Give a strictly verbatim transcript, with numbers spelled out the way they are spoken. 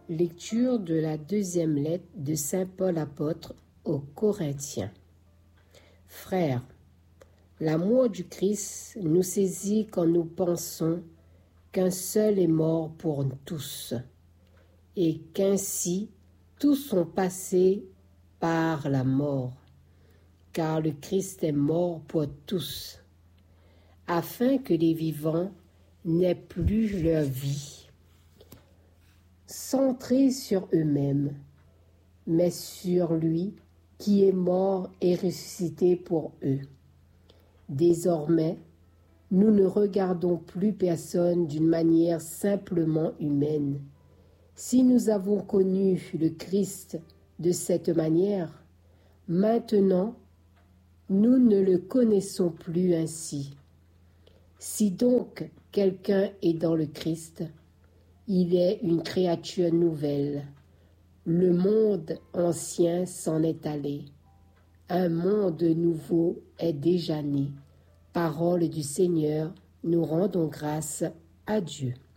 Lecture de la deuxième lettre de saint Paul apôtre aux Corinthiens. Frères, l'amour du Christ nous saisit quand nous pensons qu'un seul est mort pour tous, et qu'ainsi tous sont passés par la mort, car le Christ est mort pour tous, afin que les vivants n'aient plus leur vie centrée sur eux-mêmes, mais sur lui qui est mort et ressuscité pour eux. Désormais, nous ne regardons plus personne d'une manière simplement humaine. Si nous avons connu le Christ de cette manière, maintenant, nous ne le connaissons plus ainsi. Si donc quelqu'un est dans le Christ, il est une créature nouvelle. Le monde ancien s'en est allé. Un monde nouveau est déjà né. Parole du Seigneur, nous rendons grâce à Dieu.